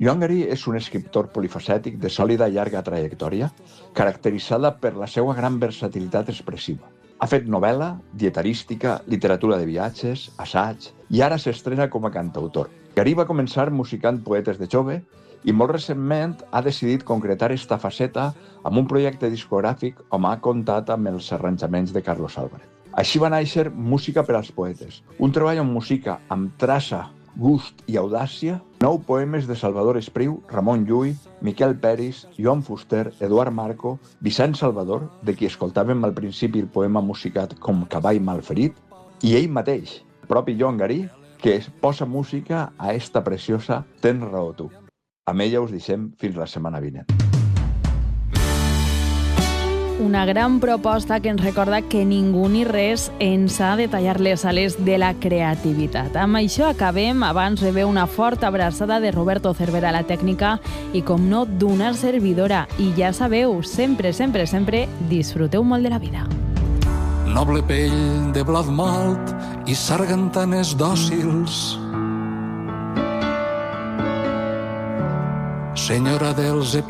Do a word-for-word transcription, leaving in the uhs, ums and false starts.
Joan Garí és un escriptor polifacètic de sòlida i llarga trajectòria, caracteritzada per la seva gran versatilitat expressiva. Ha fet novel·la, dietarística, literatura de viatges, assaig, i ara s'estrena com a cantautor. Garí va començar musicant poetes de jove i molt recentment ha decidit concretar esta faceta amb un projecte discogràfic on ha comptat amb els arranjaments de Carlos Álvarez. Així va néixer Música per als poetes, un treball on musica amb traça, gust i audàcia, nou poemes de Salvador Espriu, Ramon Llull, Miquel Peris, Joan Fuster, Eduard Marco, Vicent Salvador, de qui escoltàvem al principi el poema musicat com Cavall malferit, i ell mateix, el propi Joan Garí, que es posa música a esta preciosa Tens raó tu. Amb ella us deixem fins la setmana vinent. Una gran proposta que ens recorda que ningú ni res ens ha de tallar les ales de la creativitat. Amb això acabem. Abans rebeu una forta abraçada de Roberto Cervera a la tècnica i, com no, d'una servidora. I ja sabeu, sempre, sempre, sempre disfruteu molt de la vida. Noble pell de blat malt i sargantanes dòcils, senyora dels epis